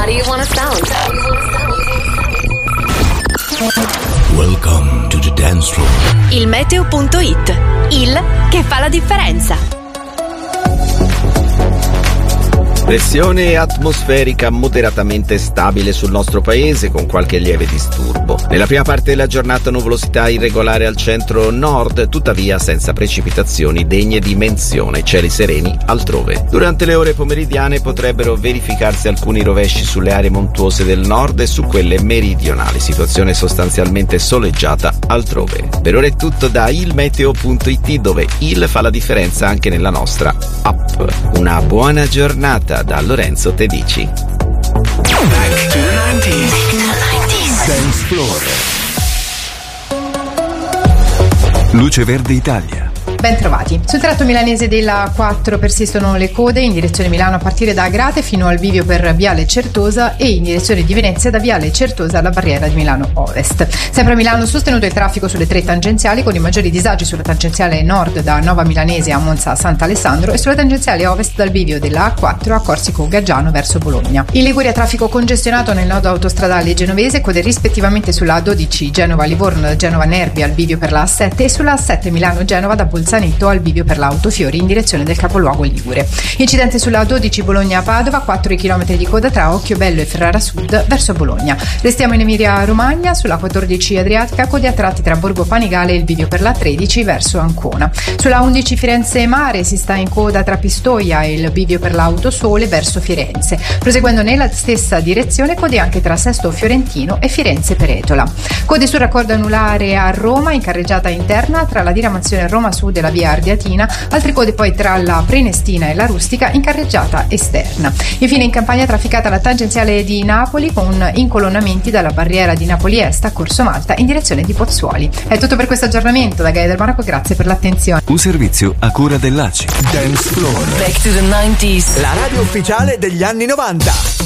do you want to sound? Welcome to the dance floor. Il meteo.it, il che fa la differenza. Pressione atmosferica moderatamente stabile sul nostro paese con qualche lieve disturbo. Nella prima parte della giornata nuvolosità irregolare al centro-nord, tuttavia senza precipitazioni degne di menzione, cieli sereni altrove. Durante le ore pomeridiane potrebbero verificarsi alcuni rovesci sulle aree montuose del nord e su quelle meridionali, situazione sostanzialmente soleggiata altrove. Per ora è tutto da ilmeteo.it, dove il fa la differenza anche nella nostra app. Una buona giornata da Lorenzo Tedici. Back to the 90s. Dance floor. Luce Verde Italia. Ben trovati. Sul tratto milanese della A4 persistono le code in direzione Milano a partire da Agrate fino al bivio per Viale Certosa e in direzione di Venezia da Viale Certosa alla barriera di Milano Ovest. Sempre a Milano sostenuto il traffico sulle tre tangenziali, con i maggiori disagi sulla tangenziale nord da Nova Milanese a Monza Sant'Alessandro e sulla tangenziale ovest dal bivio della A4 a Corsico Gaggiano verso Bologna. In Liguria traffico congestionato nel nodo autostradale genovese, code rispettivamente sulla A12 Genova-Livorno Genova-Nervi al bivio per la A7 e sulla A7 Milano-Genova da Bolzanetto al bivio per l'Autofiori in direzione del capoluogo ligure. Incidente sulla A12 Bologna-Padova, 4 km di coda tra Occhiobello e Ferrara Sud verso Bologna. Restiamo in Emilia-Romagna, sulla 14 Adriatica, code a tratti tra Borgo Panigale e il bivio per la 13 verso Ancona. Sulla 11 Firenze-Mare si sta in coda tra Pistoia e il bivio per l'Autosole verso Firenze. Proseguendo nella stessa direzione, code anche tra Sesto Fiorentino e Firenze-Peretola. Code sul raccordo anulare a Roma, in carreggiata interna tra la diramazione Roma Sud e la via Ardiatina, altre code poi tra la Prenestina e la Rustica in carreggiata esterna. Infine in campagna trafficata la tangenziale di Napoli con incolonnamenti dalla barriera di Napoli Est a Corso Malta in direzione di Pozzuoli. È tutto per questo aggiornamento da Gaia del Monaco, grazie per l'attenzione. Un servizio a cura dell'ACI. Dance Floor. Back to the 90s. La radio ufficiale degli anni 90.